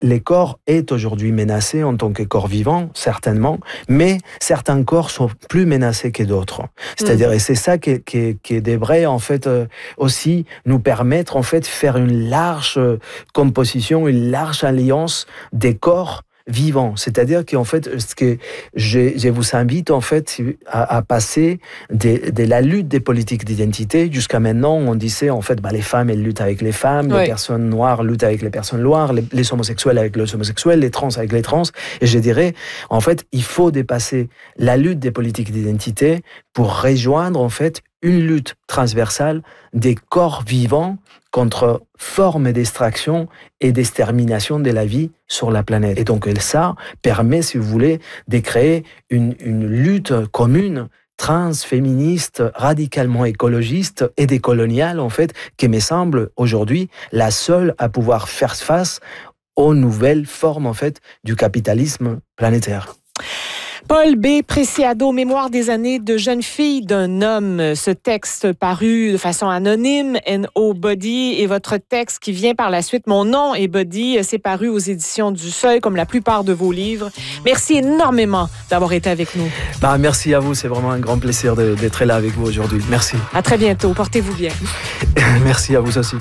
les corps est aujourd'hui menacé en tant que corps vivant, certainement, mais certains corps sont plus menacés que d'autres. C'est-à-dire, et c'est ça qui devrait en fait aussi nous permettre en fait de faire une large composition, une large alliance des corps vivant. C'est-à-dire qu'en fait, ce que je vous invite en fait à passer de la lutte des politiques d'identité. Jusqu'à maintenant, on disait en fait, les femmes elles luttent avec les femmes, les personnes noires luttent avec les personnes noires, les homosexuels avec les homosexuels, les trans avec les trans. Et je dirais, en fait, il faut dépasser la lutte des politiques d'identité pour rejoindre en fait une lutte transversale des corps vivants contre formes d'extraction et d'extermination de la vie sur la planète. Et donc ça permet, si vous voulez, de créer une lutte commune transféministe, radicalement écologiste et décoloniale, en fait, qui me semble aujourd'hui la seule à pouvoir faire face aux nouvelles formes, en fait, du capitalisme planétaire. Paul B. Preciado, Mémoire des années de jeune fille d'un homme. Ce texte paru de façon anonyme, N.O. et votre texte qui vient par la suite, Mon nom est Body, c'est paru aux éditions du Seuil, comme la plupart de vos livres. Merci énormément d'avoir été avec nous. Merci à vous, c'est vraiment un grand plaisir d'être là avec vous aujourd'hui. Merci. À très bientôt, portez-vous bien. Merci à vous aussi.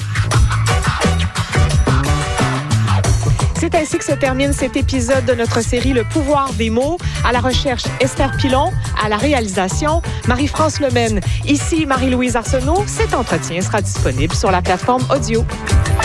C'est ainsi que se termine cet épisode de notre série Le pouvoir des mots. À la recherche, Esther Pilon. À la réalisation, Marie-France Lemaine. Ici, Marie-Louise Arsenault. Cet entretien sera disponible sur la plateforme audio.